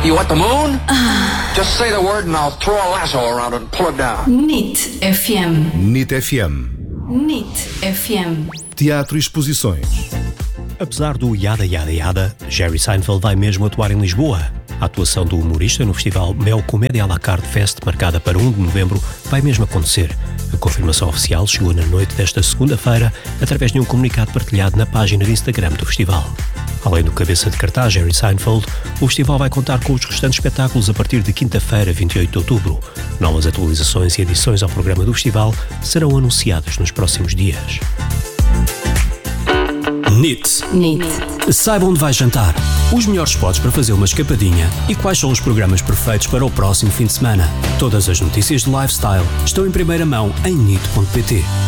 You want the moon? Just say the word and I'll throw a lasso around it and pull it down. NIT FM. NIT FM. NIT FM. Teatro e exposições. Apesar do yada yada yada, Jerry Seinfeld vai mesmo atuar em Lisboa. A atuação do humorista no festival Mel Comédia à la carte Fest, marcada para 1 de novembro, vai mesmo acontecer. A confirmação oficial chegou na noite desta segunda-feira, através de um comunicado partilhado na página de Instagram do festival. Além do cabeça de cartaz Jerry Seinfeld, o festival vai contar com os restantes espetáculos a partir de quinta-feira, 28 de outubro. Novas atualizações e adições ao programa do festival serão anunciadas nos próximos dias. NIT. Saiba onde vai jantar, os melhores spots para fazer uma escapadinha e quais são os programas perfeitos para o próximo fim de semana. Todas as notícias de lifestyle estão em primeira mão em NIT.pt.